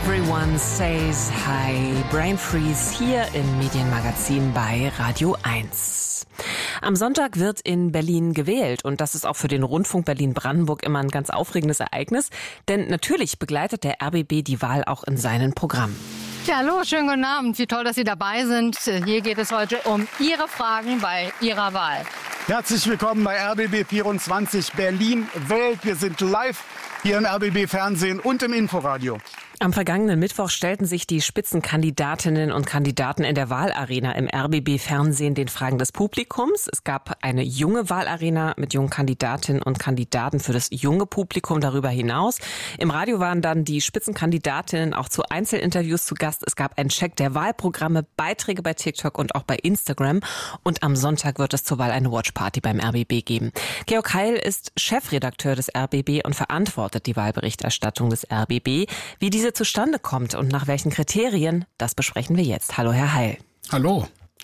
Everyone says hi. Brain Freeze hier im Medienmagazin bei Radio 1. Am Sonntag wird in Berlin gewählt und das ist auch für den Rundfunk Berlin-Brandenburg immer ein ganz aufregendes Ereignis, denn natürlich begleitet der RBB die Wahl auch in seinen Programmen. Ja, hallo, schönen guten Abend. Wie toll, dass Sie dabei sind. Hier geht es heute um Ihre Fragen bei Ihrer Wahl. Herzlich willkommen bei RBB 24 Berlin wählt. Wir sind live hier im RBB Fernsehen und im Inforadio. Am vergangenen Mittwoch stellten sich die Spitzenkandidatinnen und Kandidaten in der Wahlarena im RBB-Fernsehen den Fragen des Publikums. Es gab eine junge Wahlarena mit jungen Kandidatinnen und Kandidaten für das junge Publikum darüber hinaus. Im Radio waren dann die Spitzenkandidatinnen auch zu Einzelinterviews zu Gast. Es gab einen Check der Wahlprogramme, Beiträge bei TikTok und auch bei Instagram. Und am Sonntag wird es zur Wahl eine Watchparty beim RBB geben. Georg Heil ist Chefredakteur des RBB und verantwortet die Wahlberichterstattung des RBB. Wie diese zustande kommt und nach welchen Kriterien, das besprechen wir jetzt. Hallo, Herr Heil. Hallo.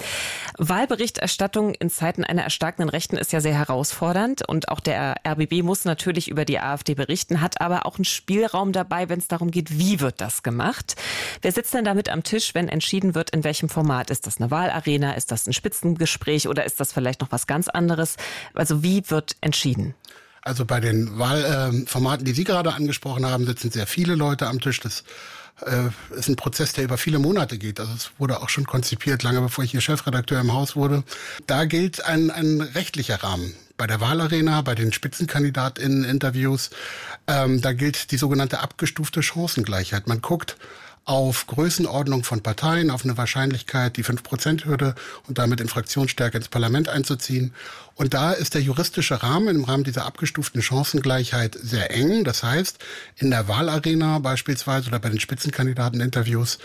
Wahlberichterstattung in Zeiten einer erstarkenden Rechten ist ja sehr herausfordernd und auch der RBB muss natürlich über die AfD berichten, hat aber auch einen Spielraum dabei, wenn es darum geht, wie wird das gemacht. Wer sitzt denn damit am Tisch, wenn entschieden wird, in welchem Format? Ist das eine Wahlarena, ist das ein Spitzengespräch oder ist das vielleicht noch was ganz anderes? Also wie wird entschieden? Also bei den Wahlformaten, die Sie gerade angesprochen haben, sitzen sehr viele Leute am Tisch. Das ist ein Prozess, der über viele Monate geht. Also es wurde auch schon konzipiert, lange bevor ich hier Chefredakteur im Haus wurde. Da gilt ein rechtlicher Rahmen. Bei der Wahlarena, bei den SpitzenkandidatInnen-Interviews, da gilt die sogenannte abgestufte Chancengleichheit. Man guckt auf Größenordnung von Parteien, auf eine Wahrscheinlichkeit, die 5%-Hürde und damit in Fraktionsstärke ins Parlament einzuziehen. Und da ist der juristische Rahmen im Rahmen dieser abgestuften Chancengleichheit sehr eng. Das heißt, in der Wahlarena beispielsweise oder bei den Spitzenkandidateninterviews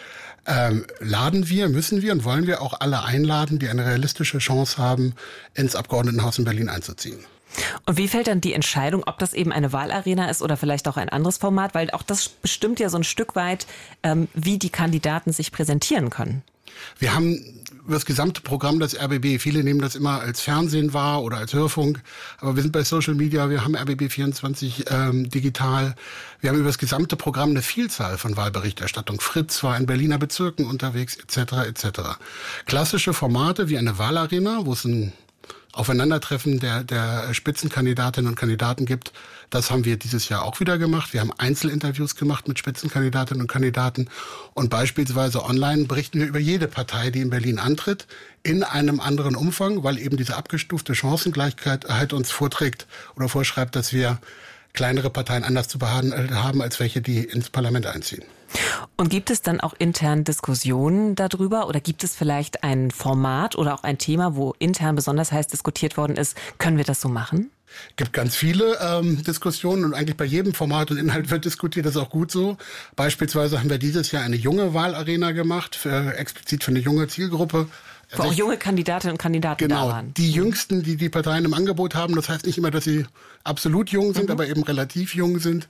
müssen wir und wollen wir auch alle einladen, die eine realistische Chance haben, ins Abgeordnetenhaus in Berlin einzuziehen. Und wie fällt dann die Entscheidung, ob das eben eine Wahlarena ist oder vielleicht auch ein anderes Format? Weil auch das bestimmt ja so ein Stück weit, wie die Kandidaten sich präsentieren können. Wir haben über das gesamte Programm des RBB, viele nehmen das immer als Fernsehen wahr oder als Hörfunk, aber wir sind bei Social Media, wir haben RBB 24 digital, wir haben über das gesamte Programm eine Vielzahl von Wahlberichterstattung. Fritz war in Berliner Bezirken unterwegs, etc. etc. Klassische Formate wie eine Wahlarena, wo es ein Aufeinandertreffen der Spitzenkandidatinnen und Kandidaten gibt. Das haben wir dieses Jahr auch wieder gemacht. Wir haben Einzelinterviews gemacht mit Spitzenkandidatinnen und Kandidaten und beispielsweise online berichten wir über jede Partei, die in Berlin antritt, in einem anderen Umfang, weil eben diese abgestufte Chancengleichheit uns vorträgt oder vorschreibt, dass wir kleinere Parteien anders zu behandeln haben, als welche, die ins Parlament einziehen. Und gibt es dann auch intern Diskussionen darüber oder gibt es vielleicht ein Format oder auch ein Thema, wo intern besonders heiß diskutiert worden ist, können wir das so machen? Es gibt ganz viele Diskussionen und eigentlich bei jedem Format und Inhalt wird diskutiert, das ist auch gut so. Beispielsweise haben wir dieses Jahr eine junge Wahlarena gemacht, explizit für eine junge Zielgruppe. Wo auch junge Kandidatinnen und Kandidaten da waren. Genau, die Jüngsten, die Parteien im Angebot haben. Das heißt nicht immer, dass sie absolut jung sind, aber eben relativ jung sind.